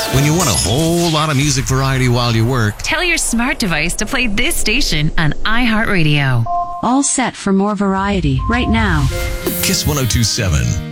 When you want a whole lot of music variety while you work, Tell your smart device to play this station on iHeartRadio. All set for more variety right now. Kiss 102.7.